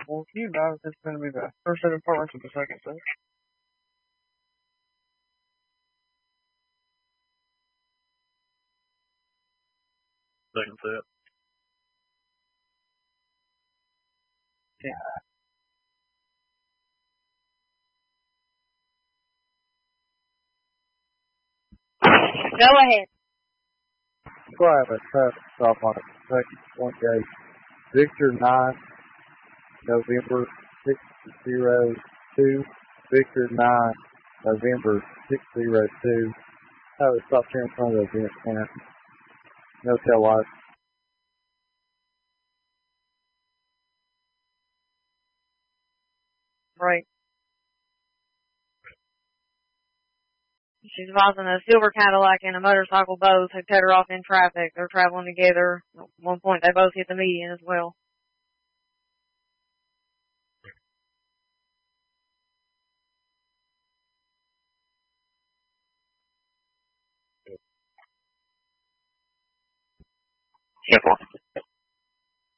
Well, if you die, it's going to be the first set of apartments with the second set. Second set. Yeah. Go ahead. Private traffic stop on Kentucky 28. Victor 9, November 602. Victor 9, November 602. Oh, it stopped here in front of the event center. No tail lights. Right. She's advising a silver Cadillac and a motorcycle both had cut her off in traffic. They're traveling together. At one point, they both hit the median as well. Careful.